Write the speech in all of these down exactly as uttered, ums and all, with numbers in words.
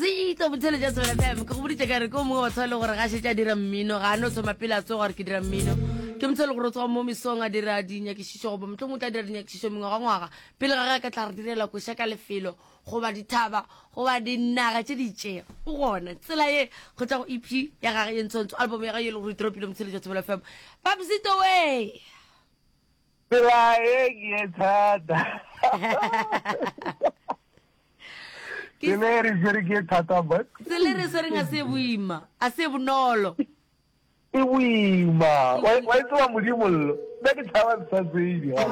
Babzito motshele ja tswela fm ke go boditse ka re ko mongwe wa tshwale gore ga shetse a dira mmino ga no tsoma pele a tso gore ke dira mmino ke motshele gore tswa mo misong a dira dinyakishiso go motho motho a dira dinyakishiso mengwe ga ngwaga pele ga ga ka tla re direla go shaka lefelo go ba dithaba go ba dinaga tse di tšea o gona tsela ye go tla go E P ya gage ye ntsontsho album ya ga ye le go itropile motshele ja tswela fm Babzito we tsela e ke thata ke le re se ke thata ba tsela re se re nga se buima a se bonolo e buima wa wa twa modimollo ba ke thaba sa tsedi ha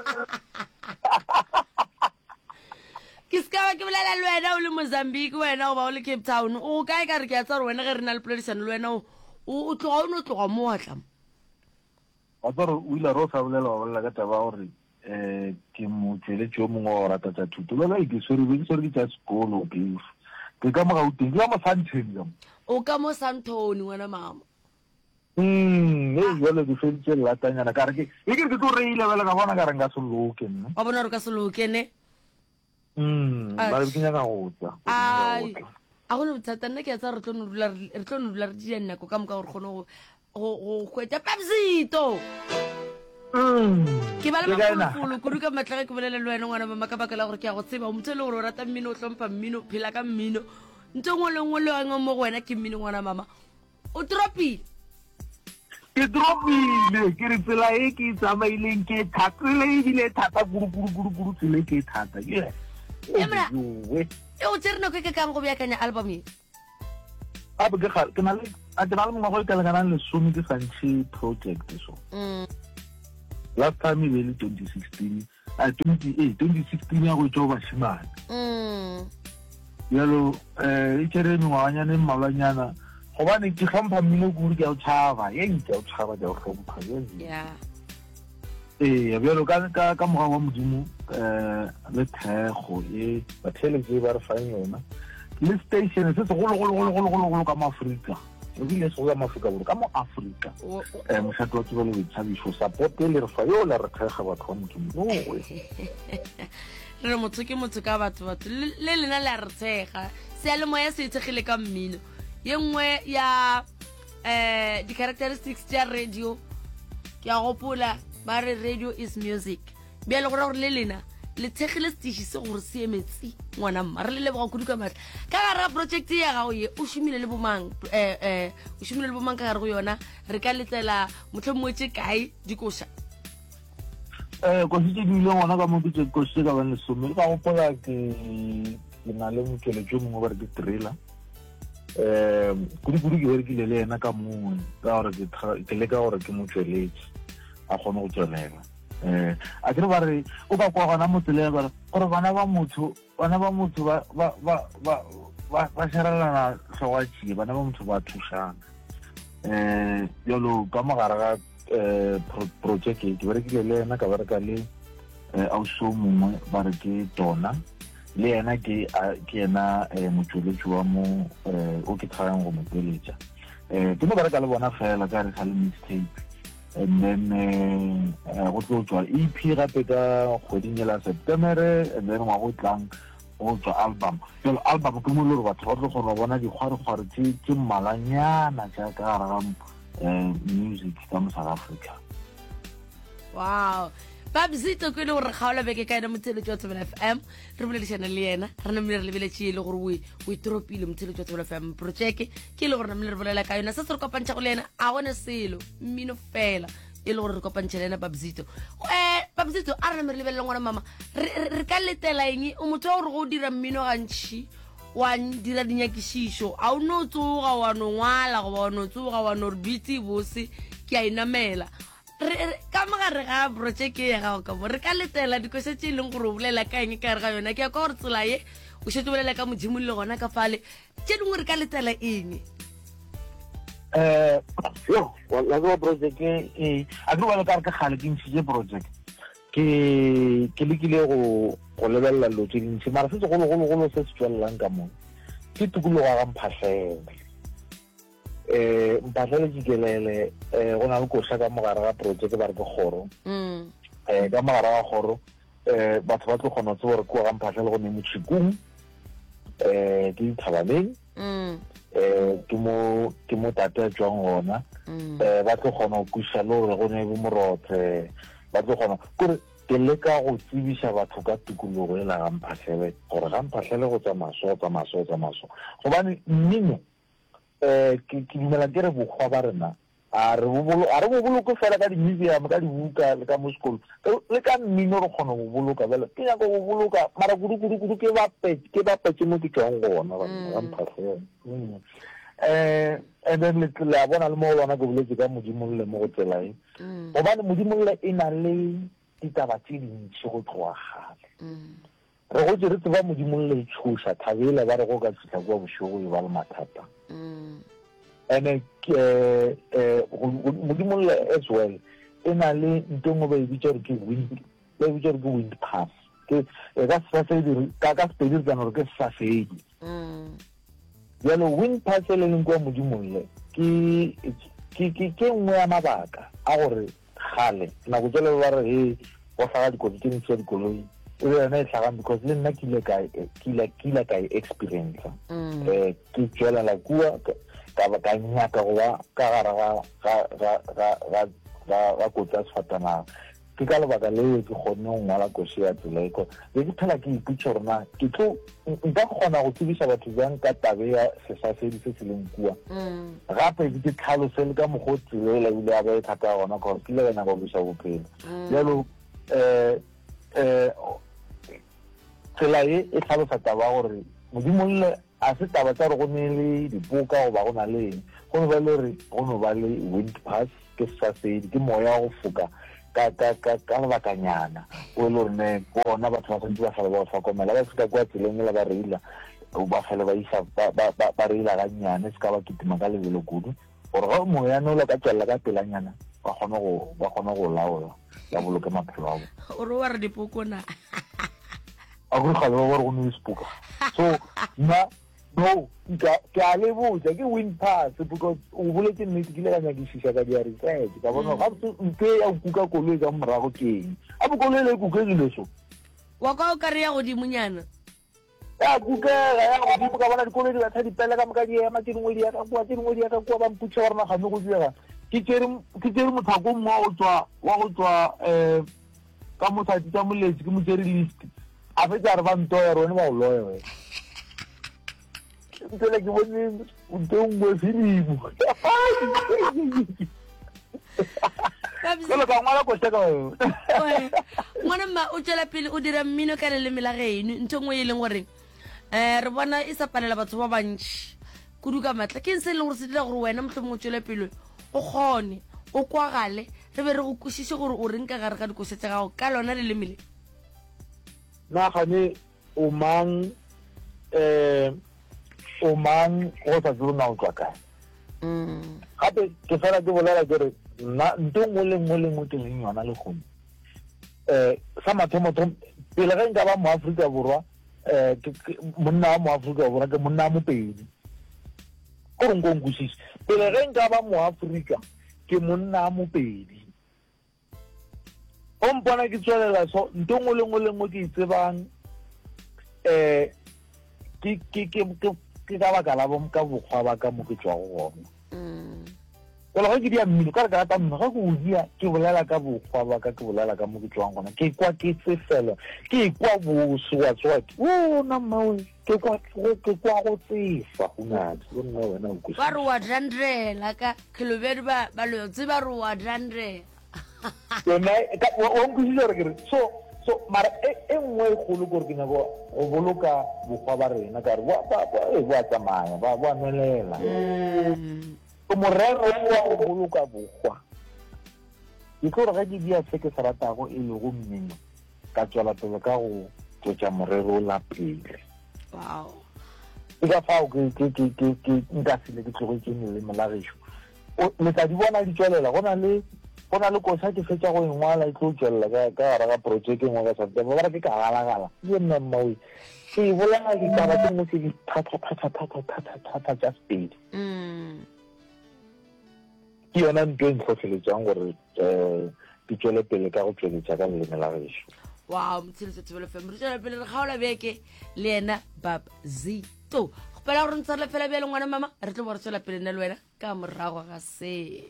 ke ska ke bolela le wena o le Mozambique wena o ba o le Cape Town o kae ka re ke a tsara wena ge re na le poledišano le wena o o tloga o no tloga mo atla wa tsara o ile ro sa bolela wa bolela ka taba gore eh ke mo tsheletšo mongwe wa rata tsa thuto le le ke sore be sore ke tsa sekolo ke ke ka mo ga o teng ya mo Santoni o ka mo Santoni ngwana mama mm eh yo le ke fentse la tanyana ka re ke e ke ke tlo reile bela ka bona ka re nga soloke nne wa bona re ka soloke ne mm ba re kenya ka go tsa ai a go le bothata nna ke a tsa re tlo no dula re tlo no dula re di nna go ka mo ka gore gone go go kweta Babzito ke ba le mafolo kudu ka matla ke bolela le wena ngwana mama ka baka la gore ke a go tseba o motho le gore o rata mmino o tlhompha mmino phela ka mmino ntse ngwe le ngwe le wa mo go wena ke mmino ngwana mama o tropile ke tropile ke re tsela e ke tsamaileng ke thatile e bile thata guru guru guru guru tsela ke thata ye emra e o tsere no ke ke kang go beakanya album e a be ke ga ke na le a ke na le mo go ka le kana le sumi ke santshi project so mm last time in twenty sixteen uh, twenty-eight twenty sixteen ya go tšwa bashimane mm yalo eh ikere no wanya ne malanyana go bane ke hlompha mmino go ke a tshaba ye nke a tshaba ja go hlompha ye yeah eh yalo ka ka ka mo wa modimo eh le thego e ba television ba re fa yona le station se se go go go go go go ka Afrika o ile se go Afrika bo ka mo Afrika eh mo sa tlo tlo le tshabisho support le re fa yo la re thega ba khona ke no we re motho ke motho ka batho batho le lena la re thega se le moya se itsegile ka mmino ye nngwe ya eh di characteristics tsa radio ke a gopola ba re radio is music be le gore le lena le thegile stishi se gore se emetsi ngwana mma re le le ba go duka matla ka gara project ya gago ye o shumile le bomang eh eh o shumile le bomang ka gara go yona re ka letela motlho moetse kae dikosha eh go se di le ngwana ka mo ke go se ka bana some ka go pola ke le na le motho le jo mongwe ba re ke trailer eh kudi kudi ke re ke le ena ka mo ka gore ke le ka gore ke mo tsweletse a gone go tswelela eh a tre ba re o ka kwa gona motsele ba gore bana ba motho bana ba motho ba ba ba ba ba sharalana sewatsi bana ba motho ba thushana eh yolo ka mogara ga eh project ke ba re ke le ena ka ba re ka le eh au so mongwe ba re ke tona le ena ke ke ena motšweletši wa mo eh o ke tshayang go moteletša eh ke mo ba re ka le bona fela ka re sa le mixtape and then uh go tlo tswa E P gape ka kgweding ya September and then wa go tlang go tswa album so album ke mo le re batho ba tlo go bona di khware khware tse tse malanyana tsa ka ra eh music ka mo South Africa wow Babzito ke le gore ga o la beke ka ena motsheletsi wa Tsebela F M re bolelishana le yena re nne re lebeletše le gore o o itropile motsheletsi wa Tsebela F M project ke le gore nne re bolela ka yona se se re kopantša go le yena a gone selo mmino fela e le gore re kopantše le yena Babzito eh Babzito a re nne re lebelele ngwana mama re ka letela eng o motho wa gore go dira mmino gantši wa dira dinyakišišo a o no tsoga wa no ngwala go wa no tsoga wa no re bitse bose ke a inamela ka mogare ga project ya gago ka mo re ka letela dikose tše leng gore o bolela ka eng ka re ga yona ke ya ka gore tsela ye o šetse bolela ka modimo le gona ka fale tše dingwe re ka letela eng eh yo la go project e a go ba ka re ka gale ke ntse project ke ke le kile go go lebella lo tše dintsi mara se go go go go se se tswelelang ka mo ke tukuluga ga mphahlele eh mpatlele dikelele eh go na le go shaka mogare ga project ba re go goro mm eh ka mogare ga goro eh batho ba tlo gona tse gore go ga mphatlele go ne motšhikung eh eh ke Thabaleng mm eh ke mo ke mo tata tswang gona eh ba tlo gona go kusha lo re go ne bo morotse ba tlo gona gore ke leka go tsibisha batho ka tikologo e la ga mphahlele gore ga mphahlele go tsa maso tsa maso tsa maso gobane mmino eh ke ke dimela ke re bogwa ba rena a re bolo a re boloka fela ka di museum ka dibuka le ka mo sekolo le ka mmino re gona go boloka bela ke ya go boloka mara kudu kudu kudu ke ba pe ke ba pe ke mo ke tsang gona ga mphahlele eh and then le la bona le mo bona go boletse ka modimo le mo go tselae gobane modimo le ina le ditaba tse dintsi go tloga gale re go dire tseba modimo le tshosha thabela ba re go ka tsitla kwa boshogo e ba le mathata ene ke eh modimo le as well ina le ntongo ba e bitsa re ke wind ba e bitsa re ke wind pass ke ga sa se di ka ka se di tsana re ke sa se di yalo wind pass le leng kwa modimo le ke ke ke ke nngwe ya mabaka a gore gale na go tsela ba re he go fa di koditseng tse di koloi e le na e tlhaga because le nna ke ile ka ke ile ke ile ka experience eh ke tsela la kua ka ba ka nyaka go ba ka gara ga ga ga ga ga ga go tsa fatana ke ka lebaka le ke gone go ngwala kosi ya tseleko le ke phela ke iputsa rona ke tlo nka gona go tsibisa batho jang ka tabe ya sesasedi se se leng kua gape ke tlhalose le ka mogotsi le la ile a ba e thata gona gore ke le bana go busa bophelo jalo eh eh tsela e e tlhalosa taba gore modimo le a se taba tsa re go ne le dipoka go ba go na le go ba le re go no ba le wind pass ke sesasedi ke moya go foka ka ka ka ka bakanyana o le rene bona batho ba sentse ba fela ba tlhokomela ba se ka kwa tseleng le ba reila o ba fela ba isa ba ba ba reila ga nyane se ka ba kitima ka lebelo kudu gore ga moya no la ka tsela ka pelanyana ba gona go ba gona go laola ya boloke maphelo a bo o re wa re dipokona a go ga le ba re go no ispuka so na no ka ka le botsa ke wind pass because o boletse nnete ke le ga nyakisisa ka di research ka bona ga ntse ya kuka koloi ka morago keng a bo koloi le kuka ke leso wa ka o ka re ya go dimunyana ya kuka ya go di ka bona dikoloi di ba tsa dipela ka moka di ema ke dingwe di ya ka kwa ke dingwe di ya ka kwa ba mputsa gore na ga go dira ke tsere ke tsere mothako mo o tswa wa go tswa eh ka mothati tsa moletsi ke mo tsere list a fetsa re ba ntoya rone ba o loya ntela ke bone ntongwe filimo Kalo ka ngwala ko teka o. Ngwana ma o tsela pele o dira mmino ka le mela geno ntongwe e leng gore eh re bona e sa panela batho ba bantši kuduka matla ke se le gore se dira gore wena motlho mo tsela pele o gone o kwagale re be re go kušiše gore o reng ka gare ka dikosetse gago ka lona le lemele na gane o mang eh o mang go sa tsoro na o tswa kae mm gape ke fela ke bolela ke re na ntongwe le ngwe le ngwe ke leng yona le gone eh sa mathomo pele ga nka ba mo Afrika borwa eh monna mo Afrika borwa ke monna mo pedi go ngo ngusisi pele ga nka ba mo Afrika ke monna mo pedi o mpona ke tswelela so ntongwe le ngwe le ngwe ke itsebang eh ke ke ke ke ka ba kala bom ka bogwa ba ka mo ke tswa go gona mm o le go ke dia mmino ka ka ta mmino ga go dia ke bolela ka bogwa ba ka ke bolela ka mo ke tswa gona ke kwa ke tsefela ke kwa bo swa tswa o na mo ke kwa ke kwa go tsefa go na go nna wena o go ba re wa dandrela ka khilobedi ba ba lo tse ba re wa dandrela yona ka o ngusile re so so mara e nngwe go le gore ke nako go boloka bogwa ba rena ka re ba ba e ba tsamaya ba ba melela o morero wa go boloka bogwa ke gore ga di dia se ke saratago e le go mmino ka tswela pele ka go tsotsha morero la pele wow ke ka fao ke ke ke ke ke nka sile ke tlogo ke le melagisho o le tla di bona di tswelela gona le gona le kosa ke fetsa go ingwala e tlo tswelela ka ka ga project engwe ka tsatsa ba re ke ka galagala ke nna mmawi ke bolela ke ka ba ke mo se di thata thata thata thata thata just speed mm ke yona ntwe ntlo tleletsang gore eh ke tswele pele ka go tsweletsa ka le melagisho wow mtshile se tswele fem re tswele pele re gaola beke le ena Bab Z to go pela gore ntse re fela bjale ngwana mama re tlo bo re tswela pele nna le wena ka morago ga se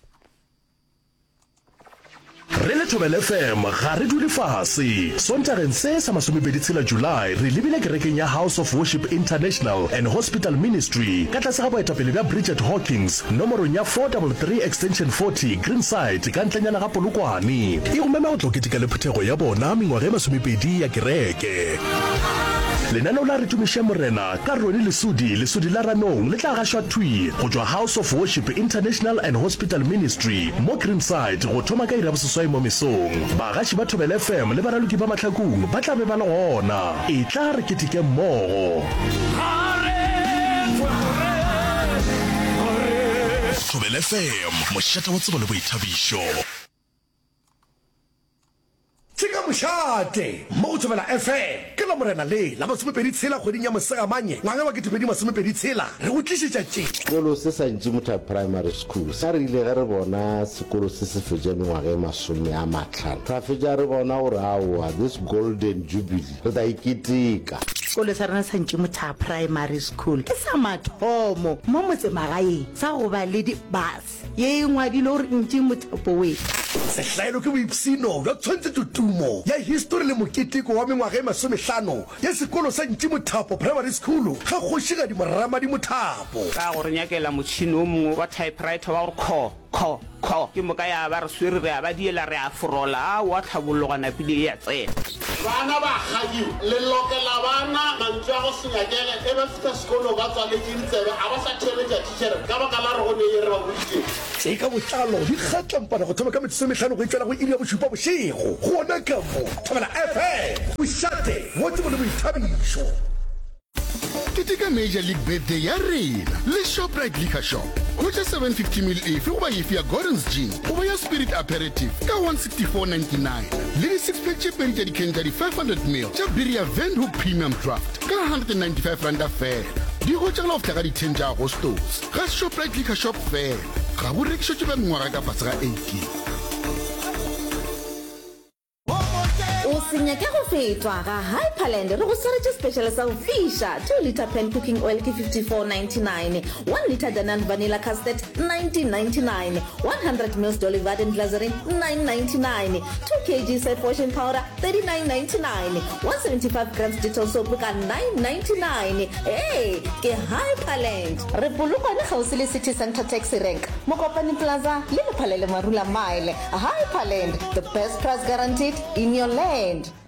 re le Thobela F M ga re dule fase sontageng se sa masomepedi tshela July re lebile kerekeng ya House of Worship International and Hospital Ministry ka tlase ga boetapele bja Bridget Hawkins nomorong ya four three three extension forty Greenside ka ntlenyana ga Polokwane e go mema go tloketeka le phethego ya bona mengwaga e masomepedi ya kereke lenaneo la re tumiše morena ka Roni Lesudi lesudi la ranong le tla gašwa thui go tšwa House of Worship International and Hospital Ministry mo Greenside go thoma ka ira boseswai mo mesong bagaši ba Thobela F M le baraloki ba mahlakong ba tla be ba le gona e tla re ketike mmogo Thobela F M mošata wa tsebo le boithabišo Tika mošate mo Thobela F M ke la morena le la masomepedi tshela kgweding ya mosegamanye ngwaga wa ketepedi masomepedi tshela re go tlišetša tše sekolo se sa Ntšimotha Primary School sa re ile ge re bona sekolo se se fetša mengwaga e masome a matlhano ra fetša re bona gore aowa this golden jubilee re ta iketeka sekolo sa rena sa Ntšimotha Primary School ke sa mathomo mo motsemagaeng sa go ba le dibus ye e ngwadile gore Ntšimotha poe sehlaelo ke boipsino bja tshwantse tutumo ya history le moketeko wa mengwaga e masomehlano ya sekolo sa Ntšimotha Primary School ga kgošigadi Moramadi Mothapo ka gore nyakela motšhini o mongwe wa typewriter wa gore kho kho kho ke moka ya ba re swere re a ba diela re a forola a wa tlhabologana pele ya tsena bana ba gadi le lokela bana mantse a go senyakele e ba feta sekolo ba tswa le ditsebe a ba sa theletša teacher ka baka la re go ne re ba botse tse ka botlalo di kgatlampana go thoma ka metsomehlano go itsela go ile ya bošupa bošego gona ka mo Thobela F M bošate wo tsebo le boithabišo Ketika Major League Birthday ya rena le Shoprite Liquor Shop go tša seven fifty mil efe go ba efe ya Gordon's Gin go ba ya Spirit Aperitif ka one sixty-four ninety-nine le di six pack tše pedi tša dikeng tša di five hundred mil tša beer ya Windhoek Premium Draft ka one hundred ninety-five randa fela di go tšagala go feta ka di ten tša Agostos ga Shoprite Liquor Shop fela ga bo rekišotše ba mengwaga ka fase ga eighteen o senya ke go fetwa ga Hyperland re go swaretse special sa go fisha two liter pan cooking oil ke fifty-four ninety-nine one liter Danone vanilla custard nineteen ninety-nine one hundred mils Dolly Varden glycerin nine ninety-nine two kilograms safe washing powder thirty-nine ninety-nine one seventy-five grams Dettol soap ka nine ninety-nine hey ke Hyperland re polokwane gausi le City Center Taxi Rank mo Kopane Plaza le Lephalele Marula Mile Hyperland the best price guaranteed in your land.